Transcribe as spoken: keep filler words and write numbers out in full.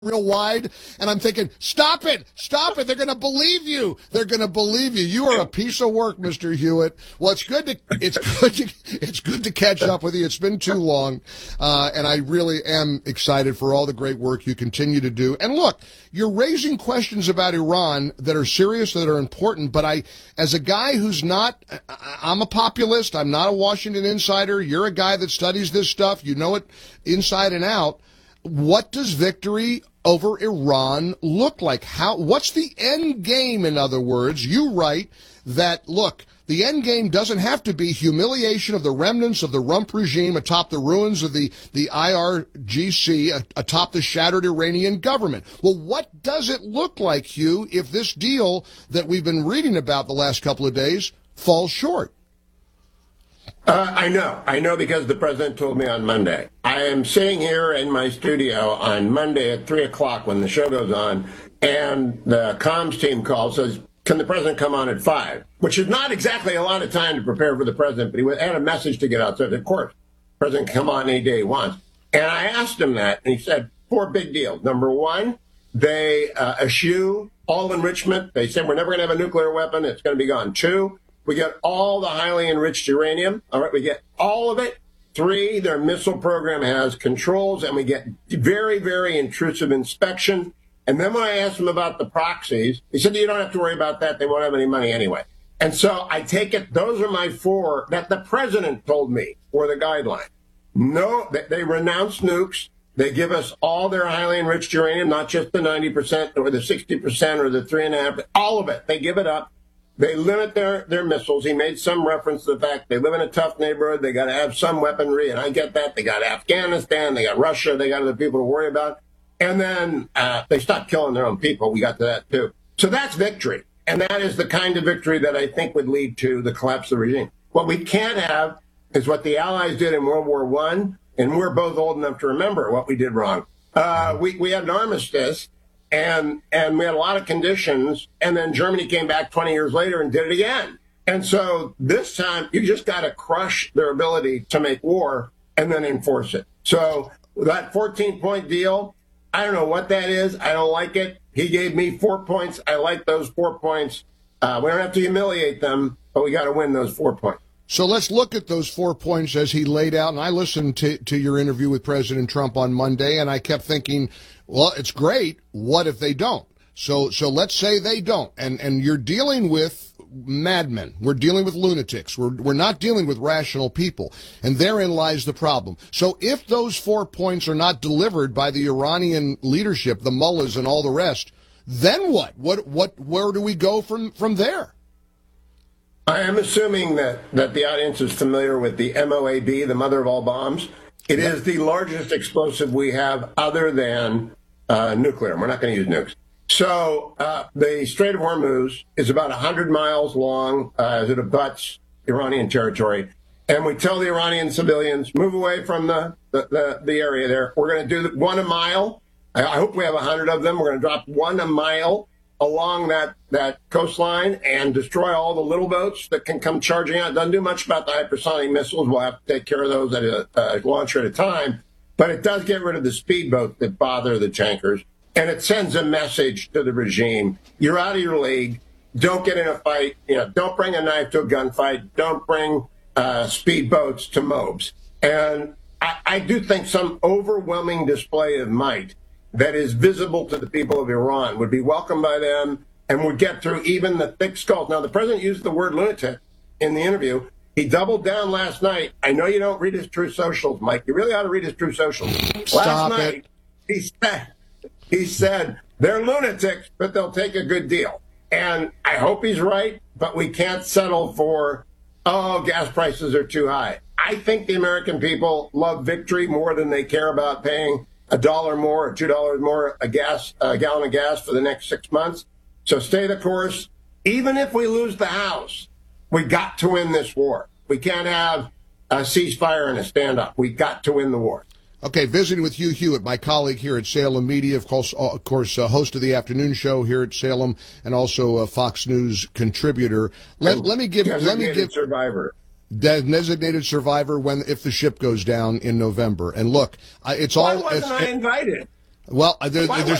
real wide, and I'm thinking, stop it, stop it. They're going to believe you. They're going to believe you. You are a piece of work, Mister Hewitt. Well, it's good to it's good to it's good to catch up with you. It's been too long, uh, and I really am excited for all the great work you continue to do. And look, you're raising questions about Iran that are serious, that are important. But I, as a guy who's not, I'm a populist. I'm not a Washington insider. You're a guy that studies this stuff. You know it inside and out. What does victory over Iran look like? How? What's the end game, in other words? You write that, look, the end game doesn't have to be humiliation of the remnants of the rump regime atop the ruins of the, the I R G C, atop the shattered Iranian government. Well, what does it look like, Hugh, if this deal that we've been reading about the last couple of days falls short? Uh, I know. I know because the president told me on Monday. I am sitting here in my studio on Monday at three o'clock when the show goes on, and the comms team calls, says, can the president come on at five? Which is not exactly a lot of time to prepare for the president, but he had a message to get out. So, of course, the president can come on any day he wants. And I asked him that, and he said, four big deals. Number one, they uh, eschew all enrichment. They said we're never going to have a nuclear weapon. It's going to be gone. Two, we get all the highly enriched uranium. All right, we get all of it. Three, their missile program has controls, and we get very, very intrusive inspection. And then when I asked him about the proxies, he said, you don't have to worry about that. They won't have any money anyway. And so I take it those are my four that the president told me were the guideline. No, they, they renounce nukes. They give us all their highly enriched uranium, not just the ninety percent or the sixty percent or the three and a half, all of it. They give it up. They limit their, their missiles. He made some reference to the fact they live in a tough neighborhood. They got to have some weaponry, and I get that. They got Afghanistan. They got Russia. They got other people to worry about. And then uh, they stopped killing their own people. We got to that, too. So that's victory. And that is the kind of victory that I think would lead to the collapse of the regime. What we can't have is what the Allies did in World War One, and we're both old enough to remember what we did wrong. Uh, we, we had an armistice. And and we had a lot of conditions, and then Germany came back twenty years later and did it again. And so this time, you just got to crush their ability to make war and then enforce it. So that fourteen-point deal, I don't know what that is. I don't like it. He gave me four points. I like those four points. Uh, we don't have to humiliate them, but we got to win those four points. So let's look at those four points as he laid out. And I listened to, to your interview with President Trump on Monday, and I kept thinking, well, it's great. What if they don't? So so let's say they don't. And and you're dealing with madmen. We're dealing with lunatics. We're we're not dealing with rational people. And therein lies the problem. So if those four points are not delivered by the Iranian leadership, the mullahs and all the rest, then what? What what where do we go from, from there? I am assuming that, that the audience is familiar with the M O A B, the mother of all bombs. It yep. is the largest explosive we have other than uh, nuclear. We're not going to use nukes. So uh, the Strait of Hormuz is about one hundred miles long uh, as it abuts Iranian territory. And we tell the Iranian civilians, move away from the, the, the, the area there. We're going to do one a mile. I, I hope we have one hundred of them. We're going to drop one a mile along that, that coastline and destroy all the little boats that can come charging out. It doesn't do much about the hypersonic missiles. We'll have to take care of those at a, a launcher at a time. But it does get rid of the speedboats that bother the tankers. And it sends a message to the regime. You're out of your league. Don't get in a fight. You know, don't bring a knife to a gunfight. Don't bring uh, speedboats to mobs. And I, I do think some overwhelming display of might that is visible to the people of Iran would be welcomed by them and would get through even the thick skulls. Now, the president used the word lunatic in the interview. He doubled down last night. I know you don't read his True Socials, Mike. You really ought to read his True Socials. Stop last it. night, he said, he said, they're lunatics, but they'll take a good deal. And I hope he's right, but we can't settle for, oh, gas prices are too high. I think the American people love victory more than they care about paying a dollar more or two dollars more a gas a gallon of gas for the next six months. So stay the course. Even if we lose the House, we got to win this war. We can't have a ceasefire and a standoff. We got to win the war. Okay, visiting with Hugh Hewitt, my colleague here at Salem Media, of course, uh, of course, uh, host of the afternoon show here at Salem, and also a Fox News contributor. Let, let me give. Let me give. Survivor. Designated survivor when if the ship goes down in November. And look, uh, it's Why all. wasn't it's, I invited? Well, there, Why there's